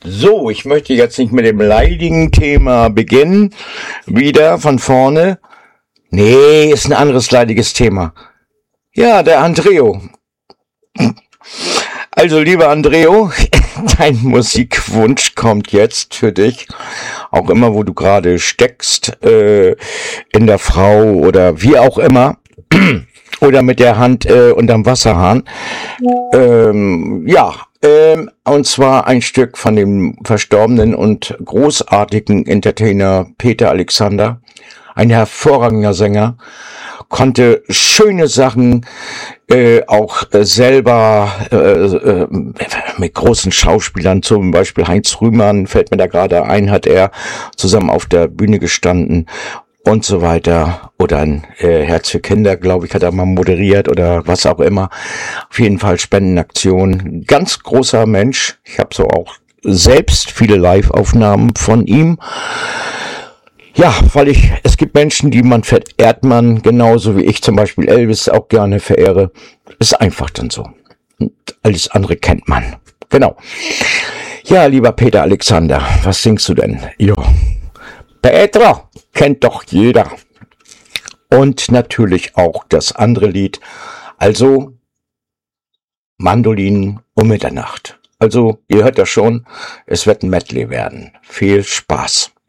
So, ich möchte jetzt nicht mit dem leidigen Thema beginnen. Wieder von vorne. Nee, ist ein anderes leidiges Thema. Ja, der Andreo. Also, lieber Andreo, dein Musikwunsch kommt jetzt für dich. Auch immer, wo du gerade steckst, in der Frau oder wie auch immer. Oder mit der Hand unterm Wasserhahn. Und zwar ein Stück von dem verstorbenen und großartigen Entertainer Peter Alexander. Ein hervorragender Sänger, konnte schöne Sachen auch selber mit großen Schauspielern, zum Beispiel Heinz Rühmann, fällt mir da gerade ein, hat er zusammen auf der Bühne gestanden und so weiter. Oder ein Herz für Kinder, glaube ich, hat er mal moderiert oder was auch immer. Auf jeden Fall Spendenaktion. Ganz großer Mensch. Ich habe so auch selbst viele Live-Aufnahmen von ihm. Ja, weil es gibt Menschen, die verehrt man, genauso wie ich zum Beispiel Elvis auch gerne verehre. Ist einfach dann so. Und alles andere kennt man. Genau. Ja, lieber Peter Alexander, was singst du denn? Jo. Petra kennt doch jeder. Und natürlich auch das andere Lied. Also Mandolinen um Mitternacht. Also, ihr hört das schon, es wird ein Medley werden. Viel Spaß.